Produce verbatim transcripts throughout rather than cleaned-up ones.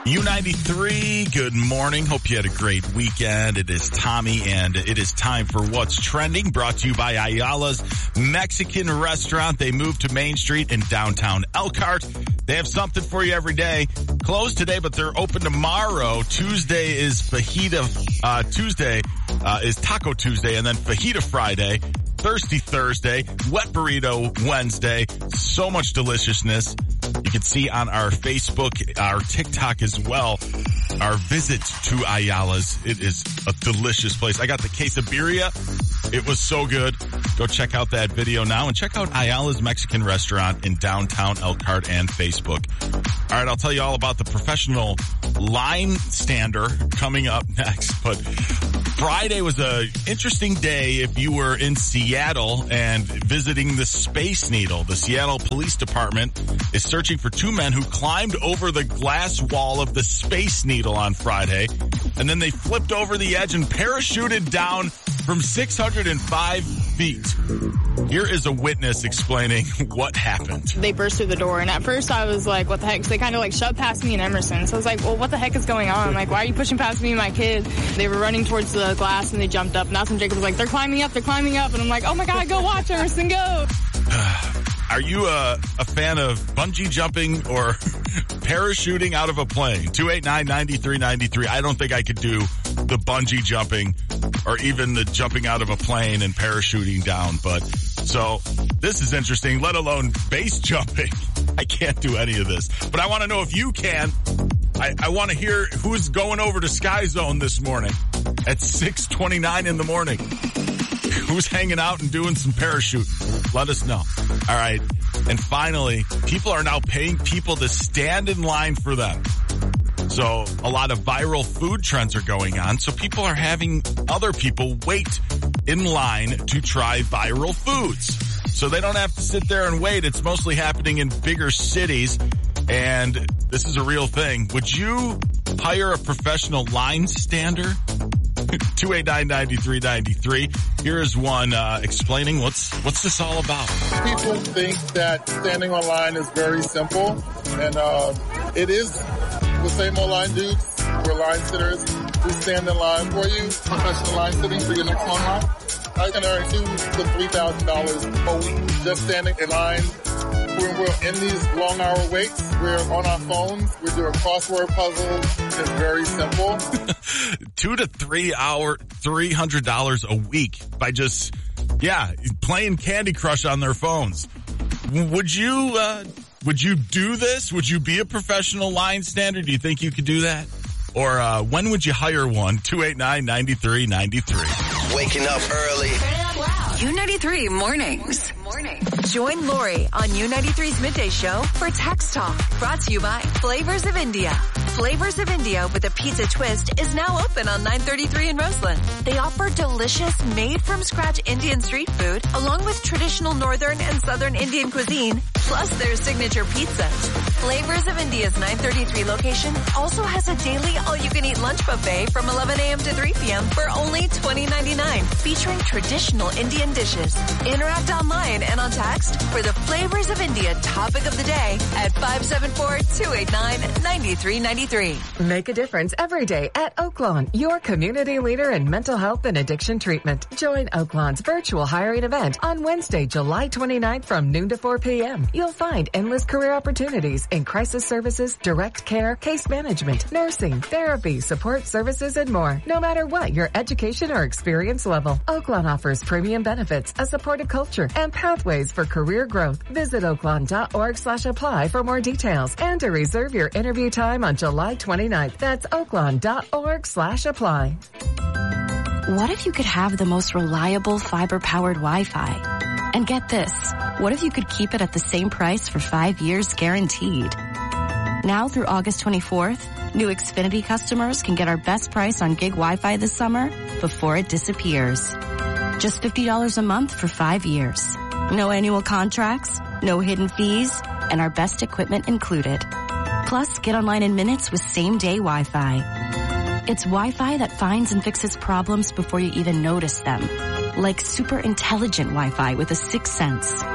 U ninety-three, good morning. Hope you had a great weekend. It is Tommy, and it is time for What's Trending, brought to you by Ayala's Mexican Restaurant. They moved to Main Street in downtown Elkhart. They have something for you every day. Closed today, but they're open tomorrow. Tuesday is fajita. Uh, Tuesday uh, is Taco Tuesday, and then Fajita Friday. Thirsty Thursday, Wet Burrito Wednesday. So much deliciousness. You can see on our Facebook, our TikTok as well, our visit to Ayala's. It is a delicious place. I got the quesadilla. It was so good. Go check out that video now and check out Ayala's Mexican Restaurant in downtown Elkhart and Facebook. All right, I'll tell you all about the professional line stander coming up next. But Friday was a interesting day if you were in Seattle and visiting the Space Needle. The Seattle Police Department is searching for two men who climbed over the glass wall of the Space Needle on Friday, and then they flipped over the edge and parachuted down from six hundred five feet. Here is a witness explaining what happened. They burst through the door, and at first I was like, what the heck? So they kind of like shoved past me and Emerson. So I was like, well, what the heck is going on? Like, why are you pushing past me and my kid? They were running towards the glass, and they jumped up. And that's when Jacob was like, they're climbing up, they're climbing up. And I'm like, oh my God, go watch Emerson, go. Are you a, a fan of bungee jumping or parachuting out of a plane? two eight nine, nine three nine three. I don't think I could do the bungee jumping or even the jumping out of a plane and parachuting down. But so this is interesting, let alone base jumping. I can't do any of this, but I want to know if you can. I, I want to hear who's going over to Sky Zone this morning at six twenty-nine in the morning. Who's hanging out and doing some parachuting? Let us know. All right. And finally, people are now paying people to stand in line for them. So a lot of viral food trends are going on. So people are having other people wait in line to try viral foods. So they don't have to sit there and wait. It's mostly happening in bigger cities. And this is a real thing. Would you hire a professional line stander? two eight nine, nine three nine three. Here is one uh, explaining what's what's this all about. People think that standing on line is very simple, and uh, it is. The same old line dudes, we're line sitters who stand in line for you, professional line sitting for your next phone line. I can earn two to three thousand dollars a week just standing in line. When we're in these long hour waits, we're on our phones, we're doing crossword puzzles. It's very simple. Two to three hour, three hundred dollars a week by just, yeah, playing Candy Crush on their phones. Would you, uh, would you do this? Would you be a professional line stander? Do you think you could do that? Or, uh, when would you hire one? two eight nine, nine three nine three. Waking up early. U ninety-three Mornings. Morning. Join Lori on U ninety-three's Midday Show for Text Talk. Brought to you by Flavors of India. Flavors of India with a pizza twist is now open on nine thirty-three in Roseland. They offer delicious made-from-scratch Indian street food along with traditional northern and southern Indian cuisine, plus their signature pizza. Flavors of India's nine thirty-three location also has a daily all-you-can-eat lunch buffet from eleven a.m. to three p.m. for only twenty ninety-nine, featuring traditional Indian dishes. Interact online and on text for the Flavors of India topic of the day at five seven four, two eight nine, nine three nine three. Make a difference every day at Oaklawn, your community leader in mental health and addiction treatment. Join Oaklawn's virtual hiring event on Wednesday, July twenty-ninth from noon to four p.m. You'll find endless career opportunities in crisis services, direct care, case management, nursing, therapy, support services, and more. No matter what your education or experience level, Oaklawn offers premium benefits, a supportive culture, and pathways for career growth. Visit oaklawn.org slash apply for more details and to reserve your interview time on July twenty-ninth. That's oaklawn.org slash apply. What if you could have the most reliable fiber-powered Wi-Fi? And get this, what if you could keep it at the same price for five years guaranteed? Now through August twenty-fourth, new Xfinity customers can get our best price on gig Wi-Fi this summer before it disappears. Just fifty dollars a month for five years. No annual contracts, no hidden fees, and our best equipment included. Plus, get online in minutes with same-day Wi-Fi. It's Wi-Fi that finds and fixes problems before you even notice them. Like super intelligent Wi-Fi with a sixth sense.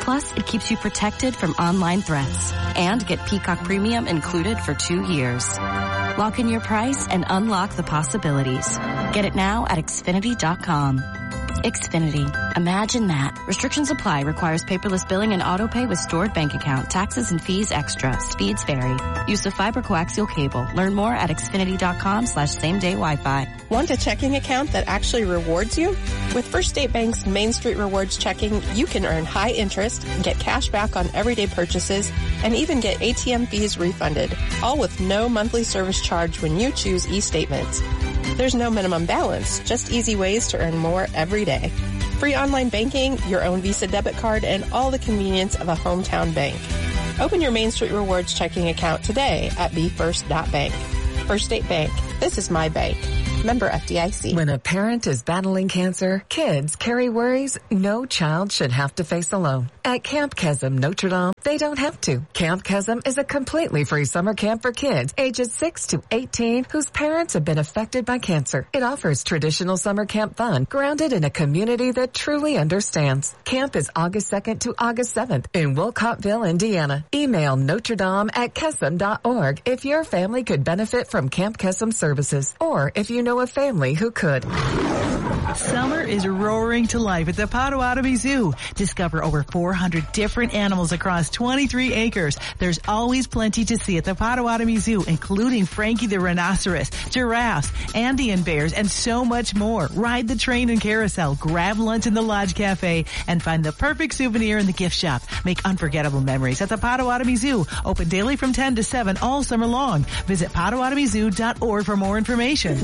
Plus, it keeps you protected from online threats. And get Peacock Premium included for two years. Lock in your price and unlock the possibilities. Get it now at Xfinity dot com. Xfinity. Imagine that. Restrictions apply. Requires paperless billing and auto pay with stored bank account. Taxes and fees extra. Speeds vary. Use of fiber coaxial cable. Learn more at Xfinity dot com slash same day Wi-Fi. Want a checking account that actually rewards you? With First State Bank's Main Street Rewards checking, you can earn high interest, get cash back on everyday purchases, and even get A T M fees refunded. All with no monthly service charge when you choose e-statements. There's no minimum balance, just easy ways to earn more every day. Free online banking, your own Visa debit card, and all the convenience of a hometown bank. Open your Main Street Rewards checking account today at be first dot bank. First State Bank. This is my bank. Member F D I C. When a parent is battling cancer, kids carry worries no child should have to face alone. At Camp Kesem Notre Dame, they don't have to. Camp Kesem is a completely free summer camp for kids ages six to eighteen whose parents have been affected by cancer. It offers traditional summer camp fun grounded in a community that truly understands. Camp is August second to August seventh in Wolcottville, Indiana. Email Notre Dame at kesem dot org if your family could benefit from Camp Kesem services, or if you know a family who could. Summer is roaring to life at the Potawatomi Zoo. Discover over four hundred different animals across twenty-three acres. There's always plenty to see at the Potawatomi Zoo, including Frankie the rhinoceros, giraffes, Andean bears, and so much more. Ride the train and carousel, grab lunch in the Lodge Cafe, and find the perfect souvenir in the gift shop. Make unforgettable memories at the Potawatomi Zoo. Open daily from ten to seven all summer long. Visit potawatomi zoo dot org for more information.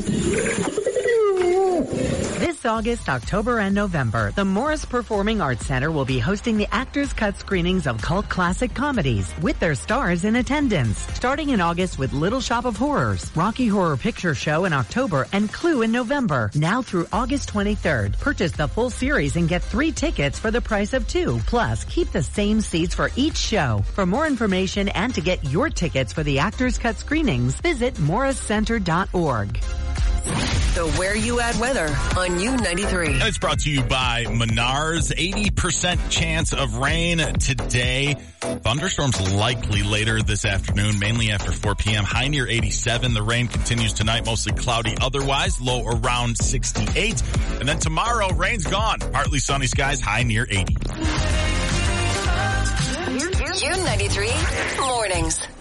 This August, October, and November, the Morris Performing Arts Center will be hosting the Actors Cut screenings of cult classic comedies with their stars in attendance. Starting in August with Little Shop of Horrors, Rocky Horror Picture Show in October, and Clue in November. Now through August twenty-third, purchase the full series and get three tickets for the price of two. Plus, keep the same seats for each show. For more information and to get your tickets for the Actors Cut screenings, visit morris center dot org. The Where You At weather on U ninety-three. It's brought to you by Menards. eighty percent chance of rain today. Thunderstorms likely later this afternoon, mainly after four p.m. High near eighty-seven. The rain continues tonight, mostly cloudy otherwise, low around sixty-eight. And then tomorrow, rain's gone. Partly sunny skies, high near eighty. U ninety-three Mornings.